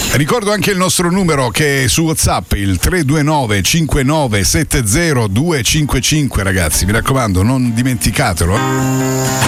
Ricordo anche il nostro numero che è su WhatsApp, il 329 5970 255, ragazzi, mi raccomando, non dimenticatelo.